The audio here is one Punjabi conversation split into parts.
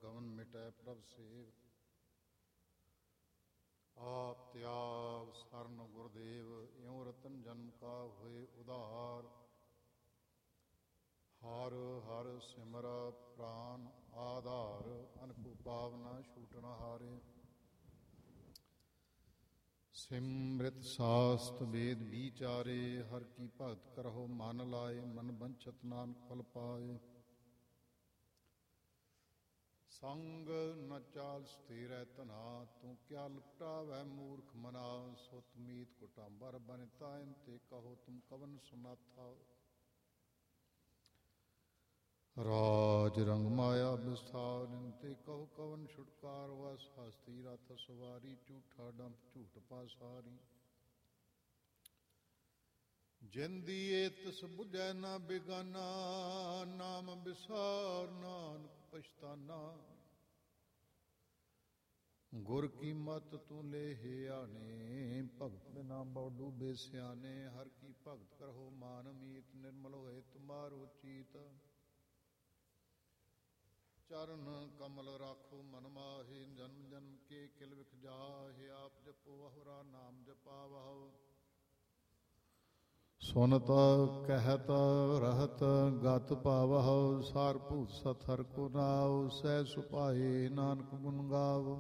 ਗਵਨ ਮਿਟੈ ਪ੍ਰਭ ਸੇਵ। ਆਪ ਤਿਆਗ ਸਰਨ ਗੁਰਦੇਵ, ਇਉ ਰਤਨ ਜਨਮ ਕਾ ਹੋਏ ਉਧਾਰ। ਹਰ ਹਰ ਸਿਮਰ ਪ੍ਰਾਨ ਆਧਾਰ, ਅਨਕੂ ਪਾਵਨਾ ਛੂਟਣ ਹਾਰੇ। ਸਿਮ੍ਰਿਤ ਸਾਸਤ ਵੇਦ ਵਿਚਾਰੇ, ਹਰ ਕੀ ਭਗਤ ਕਰਹੁ ਮਨ ਲਾਏ। ਮਨ ਬੰਛਤ ਨਾਨਕ ਫਲ ਪਾਏ। ਸੰਗ ਨ ਚਾਲ ਸਥਿਰੈ ਧਨਾ, ਤੂੰ ਕਿਆ ਲਪਟਾਵੈ ਮੂਰਖ ਮਨਾ। ਸੁਤ ਮੀਤ ਕੁਟਾਂਬਰ ਬਨਿ ਤਾਇਨ, ਤੇ ਕਹੋ ਤੁਮ ਕਵਨ ਸੁਨਾਥਾ। ਰਾਜ ਰੰਗ ਮਾਇਆ ਵਿਸਥਾਰਿਨ, ਤੇ ਕਹੋ ਕਵਨ ਛੁਟਕਾਰ। ਵਸ ਹਸਤੀ ਰਥ ਸਵਾਰੀ, ਝੂਠਾ ਡੰਪ ਝੂਠ ਪਾਸਾਰੀ। ਜਿੰਦੀ ਏ ਤਿਸ ਬੁਝੈ ਨਾ ਬਿਗਾਨਾ, ਨਾਮ ਵਿਸਾਰ ਨਾਨਕ ਪਛਤਾਨਾ। ਗੁਰ ਕੀ ਮਤ ਤੂੰ ਲੇਹਿਆਨੇ, ਭਗਤ ਬਿਨਾ ਬਉ ਡੂਬੇ ਸਿਆਨੇ। ਹਰ ਕੀ ਭਗਤ ਕਰਹੁ ਮਾਨ ਮੀਤ, ਨਿਰਮਲ ਹੋਏ ਤੁਮਾਰੋ ਚੀਤ। ਚਰਨ ਕਮਲ ਰਾਖੋ ਮਨ ਮਾਹੇ, ਜਨਮ ਜਨਮ ਕੇ ਕਿਲ ਵਿਖ ਜਾਹੇ। ਆਪ ਜਪੋ ਵਹੁਰਾ ਨਾਮ ਜਪਾਵਹੁ, ਸੁਨਤ ਕਹਿਤ ਰਹਤ ਗਤ ਪਾਵਹੁ। ਸਾਰ ਭੂਤ ਸਤ ਹਰਿ ਕੋ ਨਾਉ, ਸਹਿ ਸੁਭਾਏ ਨਾਨਕ ਗੁਣ ਗਾਵ।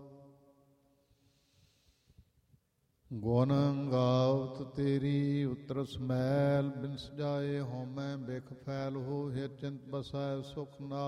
ਗੁਣ ਗਾਵਤ ਤੇਰੀ ਉਤਰਸ ਮੈਲ, ਬਿਨ ਸਜਾਏ ਹਉਮੈ ਬਿਖ ਫੈਲ। ਹੋ ਹਿ ਚਿੰਤ ਬਸੈ ਸੁਖ ਨਾ